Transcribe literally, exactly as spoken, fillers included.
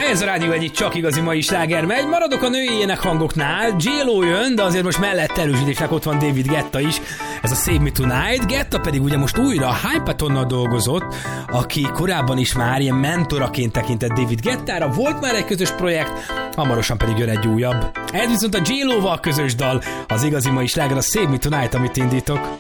Ez a rádió egyik csak igazi mai sláger megy. Maradok a női énekhangoknál. J-Lo jön, de azért most mellett erősítésnek ott van David Guetta is. Ez a Save Me Tonight. Guetta pedig ugye most újra a Hypatonnal dolgozott, aki korábban is már ilyen mentoraként tekintett David Guettára. Volt már egy közös projekt, hamarosan pedig jön egy újabb. Ez viszont a J-Lo-val közös dal. Az igazi mai sláger a Save Me Tonight, amit indítok.